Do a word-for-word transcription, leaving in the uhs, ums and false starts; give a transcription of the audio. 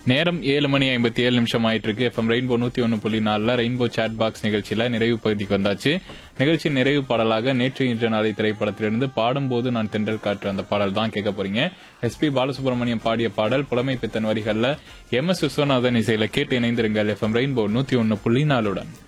நேரம் ஏழு மணி ஐம்பத்தி ஏழு நிமிஷம் ஆயிட்டு இருக்கு. எஃப்எம் ரெயின்போ நூத்தி ஒன்னு புள்ளி நாலுல ரெயின்போ சாட் பாக்ஸ் நிகழ்ச்சியில நிறைவு பகுதிக்கு வந்தாச்சு. நிகழ்ச்சியின் நிறைவு பாடலாக நேற்று இன்று நாளை திரைப்படத்திலிருந்து பாடும்போது நான் தென்றல் காற்று அந்த பாடல் தான் கேட்க போறீங்க. எஸ் பி பாலசுப்ரமணியம் பாடிய பாடல் புலமை பித்தன் வரிகள்ல எம் எஸ் விஸ்வநாதன் இசையில கேட்டு இணைந்திருங்கள். எஃப்எம் ரெயின்போ நூத்தி ஒன்னு புள்ளி நாலுடன்.